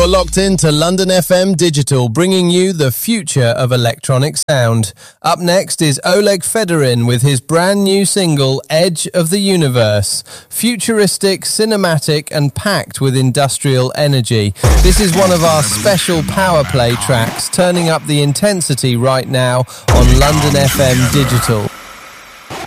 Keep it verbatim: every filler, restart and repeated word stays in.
You're locked into London F M Digital, bringing you the future of electronic sound. Up next is Oleg Fedorin with his brand new single, Edge of the Universe. Futuristic, cinematic, and packed with industrial energy. This is one of our special power play tracks, turning up the intensity right now on London F M Digital.